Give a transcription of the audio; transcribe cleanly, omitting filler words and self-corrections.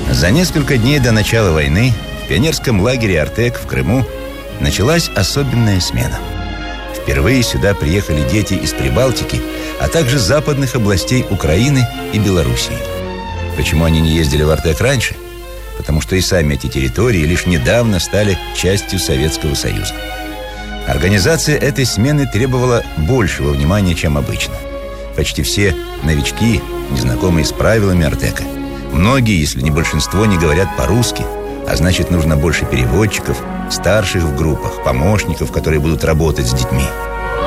За несколько дней до начала войны в пионерском лагере «Артек» в Крыму началась особенная смена. Впервые сюда приехали дети из Прибалтики, а также западных областей Украины и Белоруссии. Почему они не ездили в «Артек» раньше? Потому что и сами эти территории лишь недавно стали частью Советского Союза. Организация этой смены требовала большего внимания, чем обычно. Почти все новички, незнакомые с правилами «Артека». Многие, если не большинство, не говорят по-русски, а значит, нужно больше переводчиков, старших в группах, помощников, которые будут работать с детьми.